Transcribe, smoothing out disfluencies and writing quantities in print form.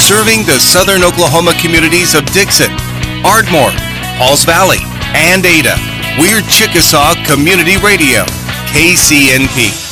serving the southern Oklahoma communities of Dixon, Ardmore, Pauls Valley, and Ada. We're Chickasaw Community Radio, KCNP.